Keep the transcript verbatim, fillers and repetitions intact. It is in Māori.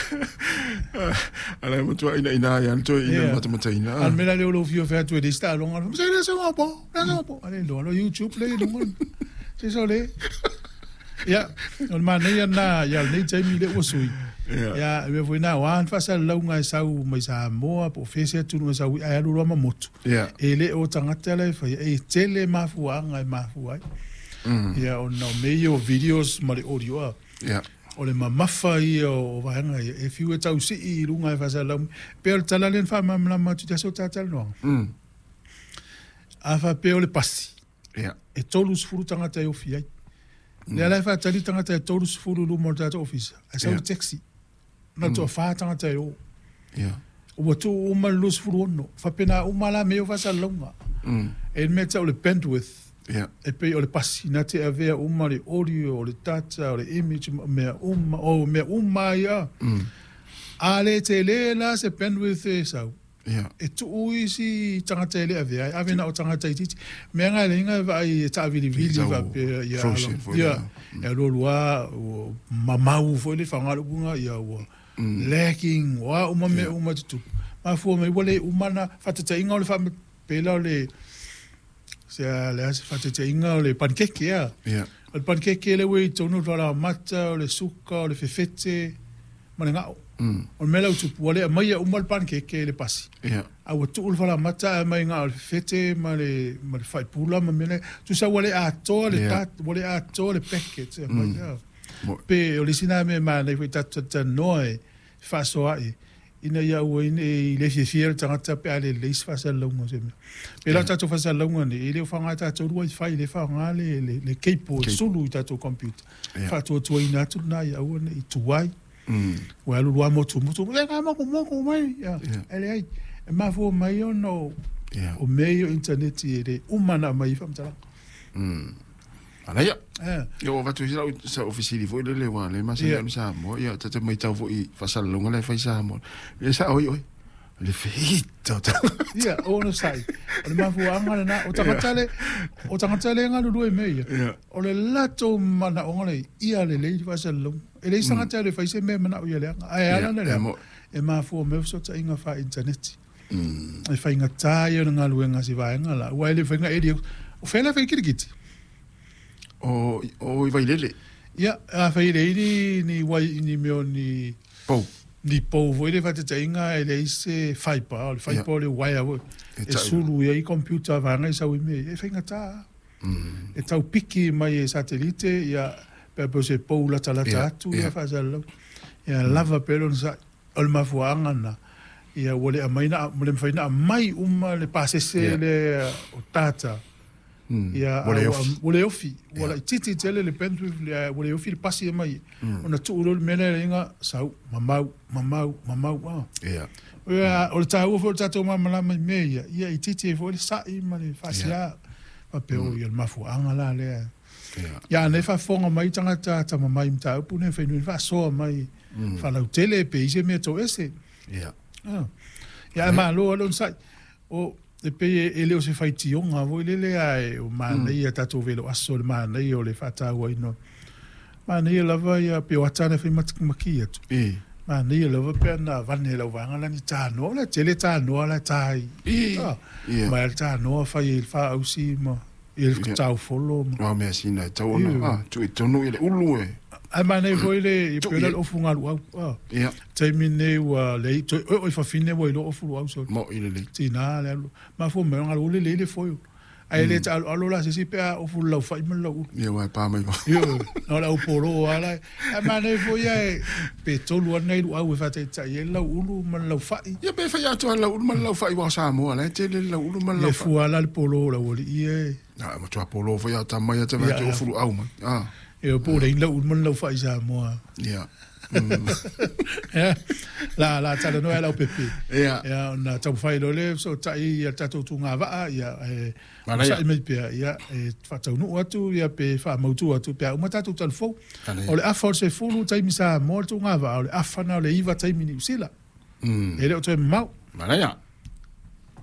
Ala mo tua ina ina ya to ina mata mata ina. Al mela le lo fio fa tu de sta longa. Mo sai se ngo po, na po. Ale lo lo YouTube le lo mo. Se so le. Ya, on ma ne ya na ya le tai mi le o sui. Ya, me foi na wan fa sa longa sa u mai sa mo po fese tu no sa u ai lo ma motu. Ya. Ele o tanga tele fa e tele ma fu anga ma fu ai. Ya, on no meio videos ma le audio. Ya. O le mamafa i o vahanga e fiu e tau si i runga e whasa lau. Pe o le tala len wha mamla ma tu taso tātal noa. A wha pe o le pasi. E tolu sifuru tangata e ofi ai. Le alai wha tali tangata e tolu sifuru lu mo tata ofisa. A sa u taxi. Na tu a wha tangata e o. O watu uma lu sifuru ono. Wha pena uma la meo whasa launga. E me tau le bandwidth. Yeah. E pe o le pasi na te avea uma le audio o le tata o le image mea uma o mea uma ia mm. a le te le la se bandwidth e sau yeah. e tu uisi tangata e le avea ave na o tangata i titi mea ngai le inga vai e ta vili vili va pe ia ia e lolua o mamau foi le whangalo bunga ia o lacking wa uma mea uma tutu ma fua me wale umana fatata inga o le wha pela o le se le as fate te inga le pancake ya yeah le pancake le we tonu la mata le suka le fefete mananga mm o mela tu wale mai o mal pancake le pasi yeah a o tu la mata mai nga le fefete ma le ma le fai pula ma mele tu sa wale a to le tat wale a to le packet mai ya pe o le sina me ma le foi tat tat noi fa so ai ina ia ua ina i le fiafia le tagata pe a le leisi faasalauga se mea pe la tatou faasalauga ne i le faaga tatou lua i fai le faaga le le keipo e sulu i tatou computer faatuatuaina atu na ia ua ne i tuai ua alulua motumotu le ga mokomoko mai ia e leai e mafua mai ona o mea o internet e le umana mai faamatalaga ala ia yo va tu sila sa ofisili foi le wa le ma sa sa mo ia tata mai tau foi fasal longa le fai sa mo le sa oi oi le feito ia ono sai le ma fu anga na o tangatale o tangatale nga lu e mei o le lato mana o ngale ia le le fasal long e le sanga tale fai se me mana o ia le ai ala le e ma fu me so ta inga fa internet e fai nga tai nga lu nga si va nga la wa le fai nga e o fela fai kirikiti o o i vai lele ia a fai le ni ni wai ni meo ni po ni po voi le fate tainga e le se fai pa le fai pa le wai a e sulu ia i computer va ngai sa wi me e fai ngata e tau piki mai e satellite ia pe pe se po la tala tatu ia fa za lo ia lava pelo sa ol ma fuanga na ia wole a mai na mo le fai na mai uma le passe se le o tata ia wole ofi wala titi tele le pentu le wole ofi le pasi mai ona tu lo mele inga sau mamau mamau mamau ah ia ia o ta o fo ta to mama mai meia ia i titi fo le sai mai fasia pa pe o ia mafu anga la le ia ne fa fonga mai tanga ta ta mai mta pu ne fe nu fa so mai fa la tele pe ise me to ese ia ah ia ma lo lo sai o e pe ele o se fai tionga vo ele le ai o mana ia tatou velo aso le mana ia o le fata wa ino mana ia lava ia pe o atana fe makia tu e mana ia lava pe na vane la vanga la ni tano la tele tano la tai e ma el tano fa il fa ausi ma il tau folo ma me sina tau no ah tu tonu ile ulu e ai mana foi le pe la ofunga lu ah ia termine wa le to o fa fine wa lo ofu wa so mo ile le tina le ma fo me nga le le le foi ai le ta alo la se si pe ofu lo fa me lo ia wa pa mai yo no la polo ala ai mana foi ai pe to lu nei lu au fa te ta ye lo ulu ma lo fa ia pe fa ya to lo ulu ma lo fa wa sa mo ala te le lo ulu ma lo fa fu ala le polo la woli ie na ma to polo fa ya ta mai te va to ofu au ma ah e o po le lo ulu ma lo fa sa mo ia la la tala no ela o pepe ia ia na tau fai lo le so tai ia tatou tunga va ia e sa me pe ia e fa tau no atu ia pe fa mautu atu pe uma tatou telefo o le afa se fulu tai misa mo tunga va o le afa na le iva tai mini usila mm e le o te mau mana ia